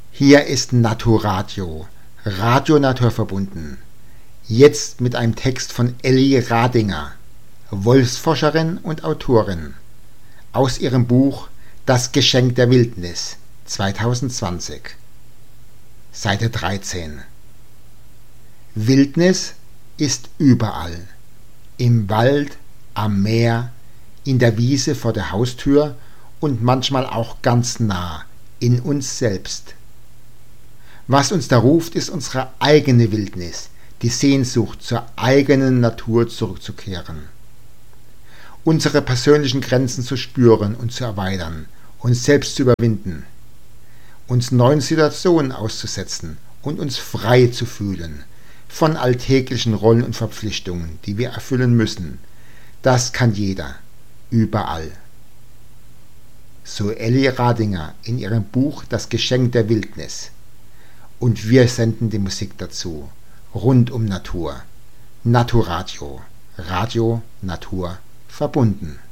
Hier ist Naturadio, Radio Naturverbunden. Jetzt mit einem Text von Elli Radinger, Wolfsforscherin und Autorin, aus ihrem Buch Das Geschenk der Wildnis, 2020. Seite 13. Wildnis ist überall. Im Wald, am Meer, in der Wiese vor der Haustür und manchmal auch ganz nah, in uns selbst. Was uns da ruft, ist unsere eigene Wildnis, die Sehnsucht, zur eigenen Natur zurückzukehren. Unsere persönlichen Grenzen zu spüren und zu erweitern, uns selbst zu überwinden, uns neuen Situationen auszusetzen und uns frei zu fühlen von alltäglichen Rollen und Verpflichtungen, die wir erfüllen müssen. Das kann jeder, überall. So Elli Radinger in ihrem Buch Das Geschenk der Wildnis. Und wir senden die Musik dazu, rund um Natur. Naturadio, Radio, Natur, verbunden.